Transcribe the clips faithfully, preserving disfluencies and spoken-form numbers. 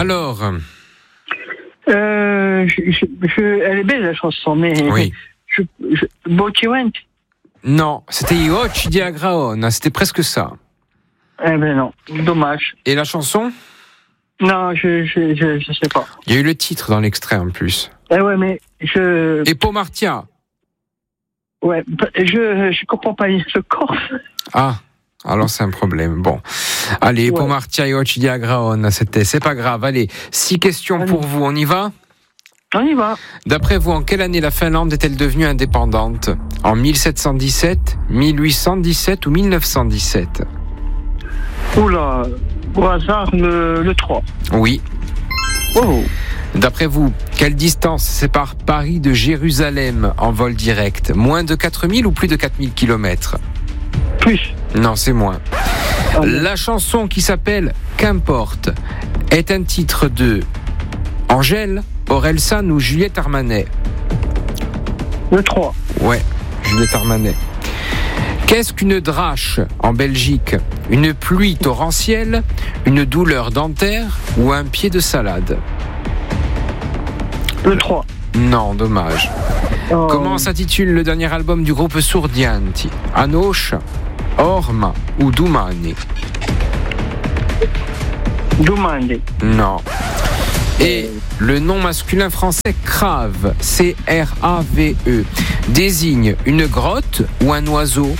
Alors euh, je, je, je, elle est belle la chanson, mais oui. je, je, Botiwent. Non, c'était Ioci di Agraona, c'était presque ça. Eh ben non, dommage. Et la chanson? Non, je, je, je, je sais pas. Il y a eu le titre dans l'extrait en plus. Eh ouais, mais je. Et Pomartia? Ouais, je, je comprends pas le corps. Ah, alors c'est un problème. Bon. Allez, Ouais. Pomartia Ioci di Agraona, c'était, c'est pas grave. Allez, six questions Allez. pour vous, on y va? On y va. D'après vous, en quelle année la Finlande est-elle devenue indépendante? En mille sept cent dix-sept, mille huit cent dix-sept ou mille neuf cent dix-sept? Oula, au hasard, le, le trois. Oui. Oh. D'après vous, quelle distance sépare Paris de Jérusalem en vol direct? Moins de quatre mille ou plus de quatre mille kilomètres? Plus. Non, c'est moins. Ah bon. La chanson qui s'appelle Qu'importe est un titre de Angèle, Orelsan ou Juliette Armanet? Le trois. Ouais, Juliette Armanet. Qu'est-ce qu'une drache en Belgique? Une pluie torrentielle, une douleur dentaire ou un pied de salade? Le trois. Non, dommage. Oh. Comment s'intitule le dernier album du groupe Surdianti? Anoche, Orma ou Dumani? Domande. Non. Et le nom masculin français crave, C R A V E, désigne une grotte ou un oiseau?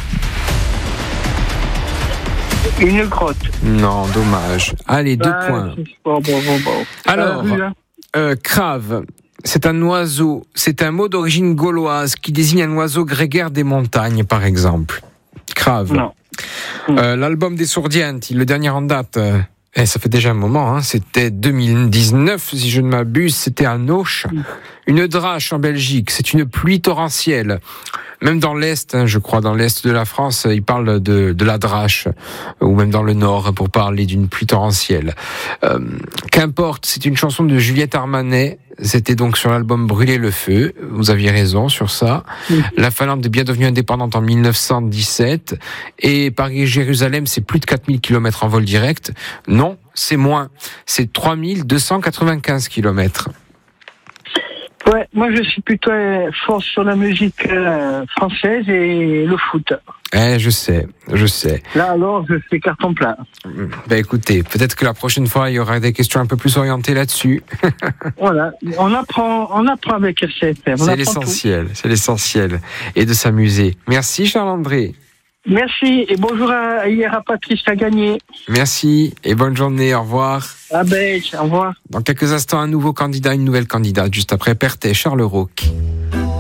Une grotte. Non, dommage. Allez, deux Ah, points. Bon, bon, bon, bon. Alors, Euh, hein. euh, crave, c'est un oiseau, c'est un mot d'origine gauloise qui désigne un oiseau grégaire des montagnes, par exemple. Crave. Non. Euh, l'album des Surdianti, le dernier en date, euh, eh, ça fait déjà un moment, hein, c'était deux mille dix-neuf, si je ne m'abuse, c'était à Noche. Une drache en Belgique, c'est une pluie torrentielle. Même dans l'Est, hein, je crois, dans l'Est de la France, ils parlent de, de la drache, ou même dans le Nord, pour parler d'une pluie torrentielle. Euh, qu'importe, c'est une chanson de Juliette Armanet, c'était donc sur l'album Brûler le feu, vous aviez raison sur ça. Oui. La Finlande est bien devenue indépendante en mille neuf cent dix-sept, et Paris-Jérusalem, c'est plus de quatre mille kilomètres en vol direct. Non, c'est moins, c'est trois mille deux cent quatre-vingt-quinze kilomètres. Ouais, moi je suis plutôt euh, fort sur la musique euh, française et le foot. Eh, je sais, je sais. Là alors, je fais carton plein. Ben écoutez, peut-être que la prochaine fois, il y aura des questions un peu plus orientées là-dessus. Voilà, on apprend, on apprend avec R C F M. On C'est apprend l'essentiel, c'est l'essentiel. Et de s'amuser. Merci Charles-André. tout. Merci et bonjour à, hier à Patrice qui a gagné. Merci et bonne journée, au revoir. À Belge, au revoir. Dans quelques instants, un nouveau candidat, une nouvelle candidate, juste après Pertet, Charles Rauque.